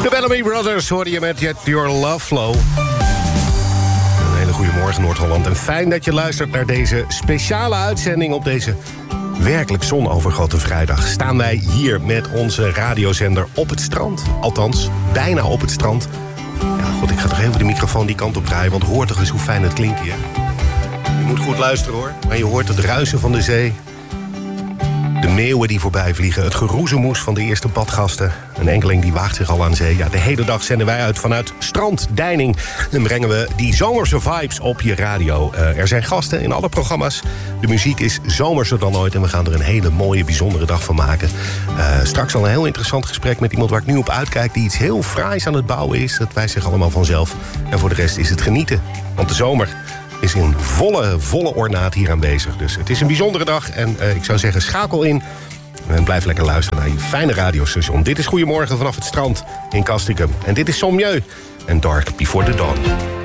De Bellamy Brothers hoorde je met Get Your Love Flow. Een hele goede morgen, Noord-Holland. En fijn dat je luistert naar deze speciale uitzending op deze werkelijk zonovergoten vrijdag. Staan wij hier met onze radiozender op het strand. Althans, bijna op het strand. Ja, god, ik ga toch even de microfoon die kant op draaien, want hoor toch eens hoe fijn het klinkt hier. Je moet goed luisteren hoor, maar je hoort het ruisen van de zee. De meeuwen die voorbij vliegen, het geroezemoes van de eerste badgasten. Een enkeling die waagt zich al aan zee. Ja, de hele dag zenden wij uit vanuit Strand Deining. En brengen we die zomerse vibes op je radio. Er zijn gasten in alle programma's. De muziek is zomerser dan ooit. En we gaan er een hele mooie, bijzondere dag van maken. Straks al een heel interessant gesprek met iemand waar ik nu op uitkijk, die iets heel fraais aan het bouwen is. Dat wijst zich allemaal vanzelf. En voor de rest is het genieten. Want de zomer is in volle ornaat hier aanwezig. Dus het is een bijzondere dag. En ik zou zeggen, schakel in. En blijf lekker luisteren naar je fijne radiostation. Dit is Goedemorgen vanaf het strand in Castricum. En dit is Sommieu en Dark Before the Dawn.